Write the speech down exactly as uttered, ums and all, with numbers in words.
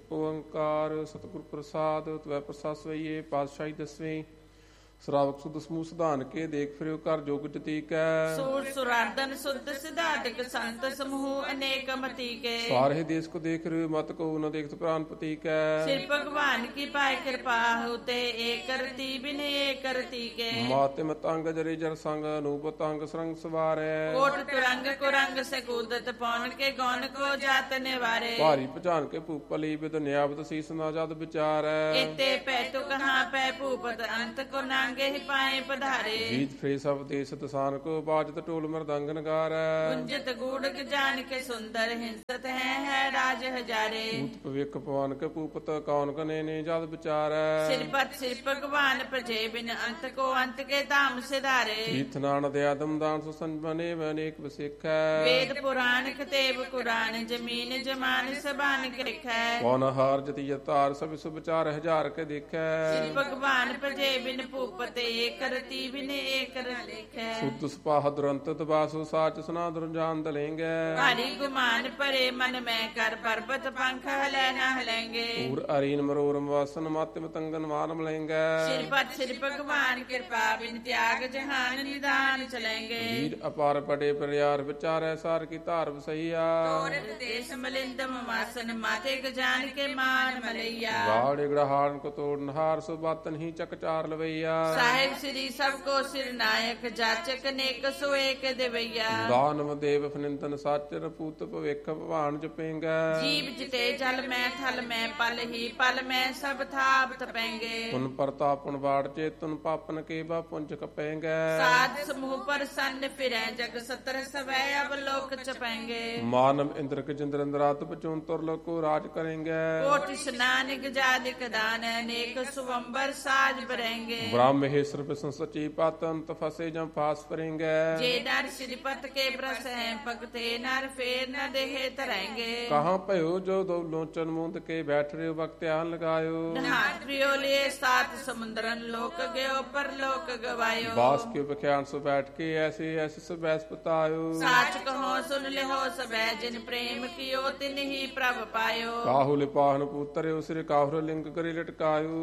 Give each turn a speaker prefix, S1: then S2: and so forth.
S1: ਓੰਕਾਰ ਸਤਿਗੁਰ ਪ੍ਰਸਾਦ ਤਵੈ ਪ੍ਰਸਾਦ ਸਵਈਏ ਪਾਤਸ਼ਾਹੀ ਦਸਵੇਂ ਸ਼ਰਾਵਕ ਸੁਧ ਸਮੂਹ ਸਿਧਾਨ ਕੇ ਦੇਖ ਫਿਰਿਓ ਕਰ ਜੋਗ ਜਤੀਕੈ
S2: ਸੂਰ ਸੁਰਾਰਦਨ ਸੁਧ ਸਿਧਾਰਥਿਕ ਸੰਤ ਸਮੂਹ ਅਨੇਕ ਮਤੀ ਕੇ
S1: ਸਾਰੇ ਦੇਸ ਕੋ ਦੇਖ ਰਿਓ ਮਤ ਕੋ ਨ ਦੇਖਤ ਪ੍ਰਾਨ ਪਤੀਕੈ
S2: ਸਿਰ ਭਗਵਾਨ ਕੀ ਪਾਇ ਕਿਰਪਾ ਹੋਤੇ ਏਕ ਰਤੀ ਬਿਨ ਏਕ ਰਤੀ ਕੇ
S1: ਮਾਤੇ ਮਤੰਗ ਜਰੇ ਜਰ ਸੰਗ ਅਨੂਪ ਤੰਗ ਸਰੰਗ ਸਵਾਰੈ
S2: ਕੋਟ ਤੁਰੰਗ ਕੁਰੰਗ ਸਕੂਦਤ ਪੌਣ ਕੇ ਗੌਨ ਕੋ ਜਾਤ ਨਿਵਾਰੇ
S1: ਭਾਰੀ ਭਜਾਨ ਕੇ ਭੂਪਲੀ ਬਿਦ ਨਿਆਵਤ ਸੀਸ ਨਾ ਜਦ ਵਿਚਾਰੈ
S2: ਇਤੇ ਪੈ ਤੂ ਕਹਾਂ ਪੈ ਭੂਪਤ ਅੰਤ ਕੋ ਨਾਂਗੇ ਹੀ ਪਾਏ ਪਧਾਰੇ
S1: ਗੀਤ ਫੇ ਸਭ ਦੇਸ ਤਸਾਨ ਕੋ ਬਾਜਤ ਢੋਲ ਮਰਦੰਗ ਨਗਾਰੈ
S2: ਕੁੰਜਤ ਗੂੜਕ ਜਾਨ ਕੇ ਸੁੰਦਰ ਹਿੰਸਤ ਹੈ ਹੈ ਰਾਜ ਹਜ਼ਾਰੇ
S1: ਭੂਤ ਭਵਿਖ ਪਵਨ ਕੇ ਭੂਪਤ ਕੌਣ ਕਨੇ ਨੇ ਜਦ ਵਿਚਾਰੈ
S2: ਸਿਰਪਤ ਸਿਰ ਭਗਵਾਨ ਪ੍ਰਜੇ ਬਿਨ ਅੰਤ ਕੋ ਅੰਤ ਕੇ ਧਾਮ ਸਿਧਾਰੇ
S1: ਤੀਰਥ ਨਾਨ ਦਇਆ ਦਮ ਦਾਨ ਸੁ ਸੰਬਨੇ ਅਨੇਕ ਵਸਿਖੈ
S2: ਵੇਦ ਪੁਰਾਣ ਕਤੇਬ ਕੁਰਾਨ ਜ਼ਮੀਨ ਜਮਾਨ ਸਬਾਨ ਕਰਿਖੈ
S1: ਕੌਣ ਹਾਰ ਜਤੀ ਜਤਾਰ ਸਭ ਸੁ ਵਿਚਾਰ ਹਜ਼ਾਰ ਕੇ ਦੇਖੈ
S2: ਸਿਰ ਭਗਵਾਨ ਪ੍ਰਜੇ ਬਿਨ ਭੂਪਤ ਏਕ ਰਤੀ ਬਿਨ ਏਕ ਲਿਖੈ
S1: ਸੁਧ ਸੁਪਾਹ ਦੁਰੰਤ ਤਬਾਸੁ ਸਾਚ ਸਨਾ ਦੁਰਜਾਨ ਦਲੇਂਗੈ
S2: ਭਾਰੀ ਗੁਮਾਨ ਭਰੇ ਮਨ ਮੈਂ ਕਰ ਪਰਬਤ ਪੰਖ ਹਲੈ ਨਾ ਹਲੈਂਗੇ
S1: ਪੂਰ ਅਰੀਨ ਮਰੋਰਮ ਵਾਸਨ ਮਾਤਿ ਮਤੰਗਨ ਮਾਰ ਮਲੇਂਗੈ
S2: ਸਿਰਪਤ ਸਿਰ ਭਗਵਾਨ ਕਿਰਪਾ ਬਿਨ ਤਿਆਗ ਜਹਾਨ ਨਿਦਾਨ ਚਲੇਂਗੇ
S1: ਵੀਰ ਅਪਾਰ ਪੜੇ ਪਰਿਆਰ ਵਿਚਾਰੈ ਸਾਰ ਕੀ ਧਾਰ ਵਸਈਆ
S2: ਤੋਰਤ ਦੇਸ਼ ਮਲਿੰਦਮ ਮਾਸਨ ਮਾਤੇ ਗਜਾਨ ਕੇ ਮਾਨ ਮਲਈਆ
S1: ਗਾੜ ਗੜਹਾਰਨ ਕੋ ਤੋੜਨ ਹਾਰ ਸੋ ਬਾਤਨ ਹੀ ਚੱਕ ਚਾਰ ਲਵਈਆ
S2: ਸਾਹਿਬ ਸ੍ਰੀ ਸਭ ਕੋ ਸਿਰ ਨਾਇਕ ਜਾਚਕ ਨੇਕ ਸੋ ਏਕ ਦੇਵਈਆ
S1: ਦਾਨਵ ਦੇਵ ਫਨਿੰਦਨ ਸਾਚਰ ਪੂਤ ਭਵਿਖ ਭਵਾਨ ਜਪੇਂਗੈ
S2: ਜੀਵ ਜਿਤੇ ਜਲ ਮੈਂ ਥਲ ਮੈਂ ਪਲ ਹੀ ਪਲ ਮੈਂ ਸਭ ਥਾਪ ਤਪੈਂਗੇ
S1: ਤੁਨ ਪ੍ਰਤਾਪਨ ਬਾੜ ਚੇਤਨ ਪਾਪਨ ਕੇ ਬਾ ਪੁੰਜ ਕਪੇਂਗੈ
S2: ਸਾਧ ਸਮੂਹ ਪਰ ਸੰਨ ਫਿਰੈ ਜਗ ਸਤਰ ਸਵੈ ਅਬ ਲੋਕ ਚਪੈਂਗੇ
S1: ਮਾਨਵ ਇੰਦਰ ਕੇ ਜਿੰਦਰ ਅੰਦਰਾਤ ਪਚੂਨ ਤੁਰ ਲੋਕੋ ਰਾਜ ਕਰੇਂਗੈ
S2: ਕੋਟ ਇਸ਼ਨਾਨ ਗਜਾਦਿਕ ਦਾਨ ਅਨੇਕ ਸੁਵੰਬਰ ਸਾਜ ਬਰੇਂਗੇ
S1: ਬ੍ਰਹਮ ਮਹੇਸ਼ਰ ਬਿਸ਼ਨ ਸਚੀ ਪਾਤਨ ਤਫਸੇ ਜਮ ਫਾਸ ਪਰੇਂਗੈ
S2: ਜੇ ਨਰ ਸਿਰਪਤ ਕੇ ਪ੍ਰਸ ਹੈ ਭਗਤੇ ਨਰ ਫੇਰ ਨ ਦੇਹ ਤਰੈਂਗੇ
S1: ਕਹਾਂ ਭਇਓ ਜੋ ਦੋ ਲੋਚਨ ਮੁੰਦ ਕੇ ਬੈਠ ਰਿਓ ਵਕਤ ਆਨ ਲਗਾਇਓ
S2: ਨਹਾਤ ਪ੍ਰਿयो लिए सात समुद्रन लोक गयो पर लोक गवायो
S1: बास के बख्यान सो बैठ के ऐसे ऐसे सब बैस पतायो
S2: साच कहो सुन लिहो सबै जिन प्रेम कियो तिन ही प्रभ पायो
S1: काहु लिपाहन पुत्र सिर काहुर लिंग करी लटकायो